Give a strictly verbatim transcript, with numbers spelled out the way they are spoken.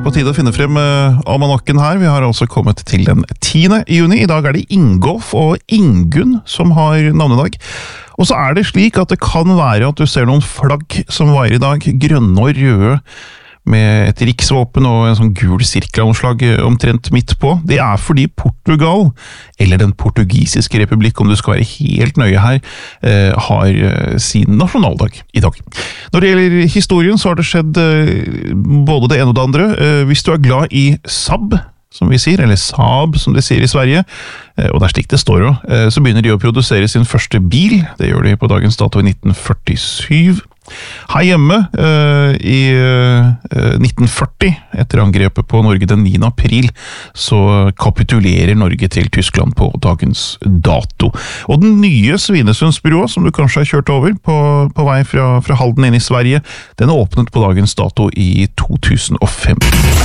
på tide å finne frem uh, almanakken her. Vi har altså kommet til den tiende juni. I dag er det Ingolf og Ingunn som har navnedag. Og så er det slik at det kan være at du ser noen flagg som var i dag, grønne og røde, med et riksvåpen og en sånn gul sirkelanslag omtrent midt på. Det er fordi Portugal, eller den portugisiske republikk, om du skal være helt nøye her, eh, har sin nasjonaldag i dag. Når det gjelder historien, så har det skjedd eh, både det ene og det andre. Eh, hvis du er glad i Saab, som vi sier, eller Saab, som de sier i Sverige, eh, og det er slik det står også, eh, så begynner de å produsere sin første bil. Det gjør de på dagens dato i nitten førtisju. Her hjemme uh, i uh, nitten førti, etter angrepet på Norge den niende april, så kapitulerer Norge til Tyskland på dagens dato. Og den nye Svinesundsbyrået, som du kanskje har kjørt over på, på vei fra, fra Halden inn i Sverige, den er åpnet på dagens dato i to tusen og fem.